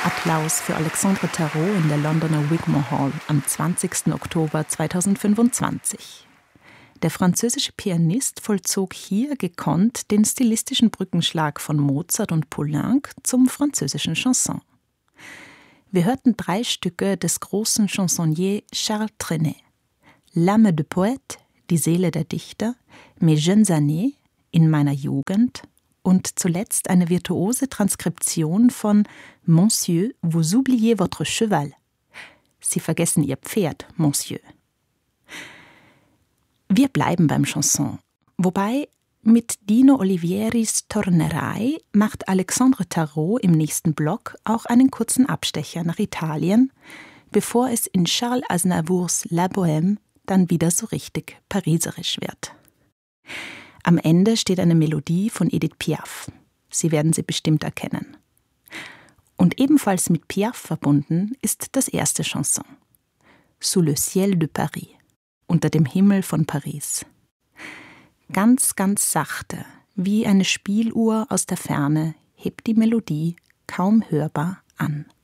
Applaus für Alexandre Tarot in der Londoner Wigmore Hall am 20. Oktober 2025. Der französische Pianist vollzog hier gekonnt den stilistischen Brückenschlag von Mozart und Poulenc zum französischen Chanson. Wir hörten 3 Stücke des großen Chansonniers Charles Trenet. L'âme de poète, die Seele der Dichter, Mes jeunes années, in meiner Jugend, und zuletzt eine virtuose Transkription von Monsieur, vous oubliez votre cheval. Sie vergessen Ihr Pferd, Monsieur. Wir bleiben beim Chanson, wobei mit Dino Olivieris Tornerei macht Alexandre Tarot im nächsten Block auch einen kurzen Abstecher nach Italien, bevor es in Charles Aznavours La Bohème dann wieder so richtig pariserisch wird. Am Ende steht eine Melodie von Edith Piaf. Sie werden sie bestimmt erkennen. Und ebenfalls mit Piaf verbunden ist das erste Chanson. Sous le ciel de Paris. Unter dem Himmel von Paris. Ganz, ganz sachte, wie eine Spieluhr aus der Ferne, hebt die Melodie kaum hörbar an.